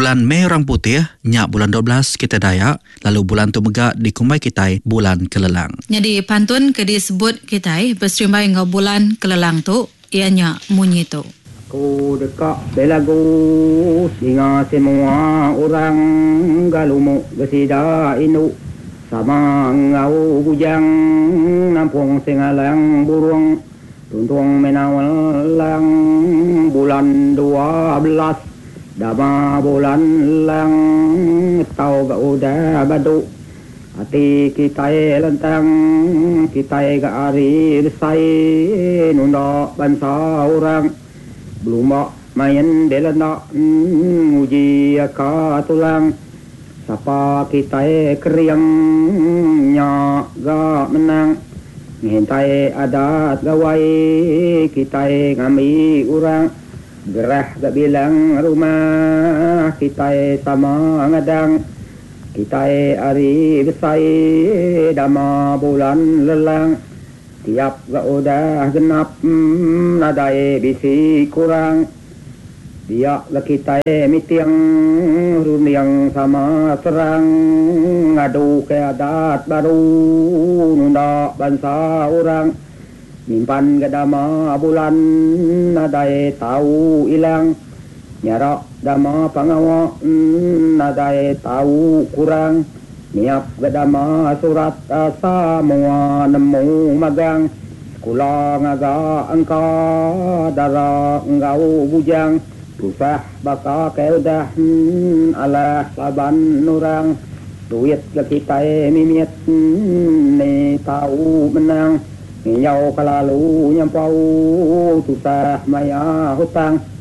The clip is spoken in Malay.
bulan Mei orang putih, nyak bulan 12 kita Dayak, lalu bulan tu megak di Kumbai Kitai bulan Kelelang. Jadi pantun ke disebut Kitai berserimbai ngau bulan Kelelang tu, ianya munyi tu. Ku dekat belagu singa semua orang galumu gesida inu sama ngau bujang nampung singalang burung tuntung menawalang bulan 12 dama bulan lang tau ga udah badu hati kita lentang kita ga ari desai nunda bansa orang belum main delana uji ka tulang sapa kita keriang nya ga menang ngintai adat gawai kita ngami orang gerah gak bilang rumah kita sama ngadang kita ari besai dama bulan lelang tiap gak udah genap nadai bisi kurang dia gak kita mitiang runiang sama serang ngadu ke adat baru nunda bansa orang Mimpan gadama bulan nadai tahu ilang nyarak dama pangawa nadai tahu kurang niap gadama surat asa mua nemu magang sekolah ngaga angka dara ngau bujang rusah baka keudah ala saban nurang duit kita mimiet ni tahu menang Nyau kalalu nyampau susah maya hutang